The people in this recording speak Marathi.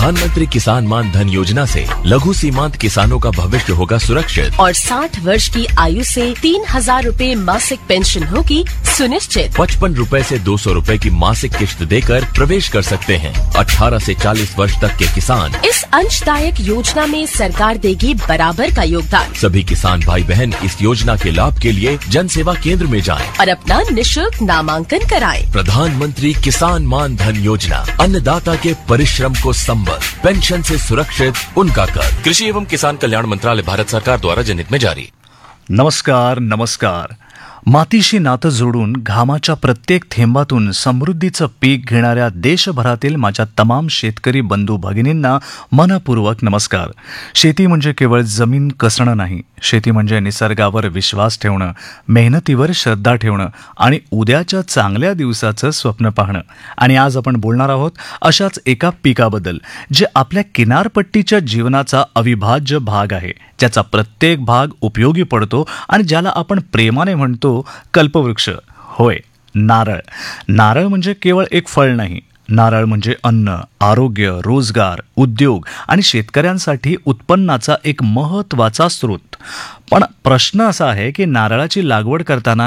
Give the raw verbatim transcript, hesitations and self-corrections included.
प्रधानमंत्री किसान मान धन योजना से लघु सीमांत किसानों का भविष्य होगा सुरक्षित और साठ वर्ष की आयु से तीन हजार रूपए मासिक पेंशन होगी सुनिश्चित। पचपन रूपए से दो सौ रूपए की मासिक किश्त देकर प्रवेश कर सकते हैं। अठारह से चालीस वर्ष तक के किसान इस अंशदायक योजना में सरकार देगी बराबर का योगदान। सभी किसान भाई बहन इस योजना के लाभ के लिए जन सेवा केंद्र में जाएं और अपना निशुल्क नामांकन कराएं। प्रधानमंत्री किसान मान धन योजना, अन्नदाता के परिश्रम को संबल, पेंशन से सुरक्षित उनका कर। कृषि एवं किसान कल्याण मंत्रालय, भारत सरकार द्वारा जनहित में जारी। नमस्कार नमस्कार मातीशी नातं जोडून घामाच्या प्रत्येक थेंबातून समृद्धीचं पीक घेणाऱ्या देशभरातील माझ्या तमाम शेतकरी बंधू भगिनींना मनपूर्वक नमस्कार. शेती म्हणजे केवळ जमीन कसणं नाही, शेती म्हणजे निसर्गावर विश्वास ठेवणं, मेहनतीवर श्रद्धा ठेवणं आणि उद्याच्या चांगल्या दिवसाचं स्वप्न पाहणं. आणि आज आपण बोलणार आहोत अशाच एका पिकाबद्दल जे आपल्या किनारपट्टीच्या जीवनाचा अविभाज्य भाग आहे, ज्याचा प्रत्येक भाग उपयोगी पडतो आणि ज्याला आपण प्रेमाने म्हणतो कल्पवृक्ष. होय, नारळ. नारळ म्हणजे केवळ एक फळ नाही, नारळ म्हणजे अन्न, आरोग्य, रोजगार, उद्योग आणि शेतकऱ्यांसाठी उत्पन्नाचा एक महत्त्वाचा स्रोत. पण प्रश्न असा आहे की नारळाची लागवड करताना